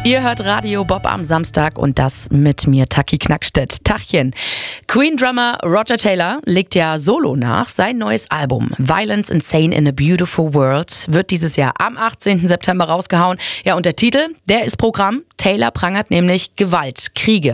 Ihr hört Radio Bob am Samstag und das mit mir, Taki Knackstedt. Tachchen. Queen-Drummer Roger Taylor legt ja solo nach. Sein neues Album Violence Insane in a Beautiful World wird dieses Jahr am 18. September rausgehauen. Ja, und der Titel, der ist Programm. Taylor prangert nämlich Gewalt, Kriege,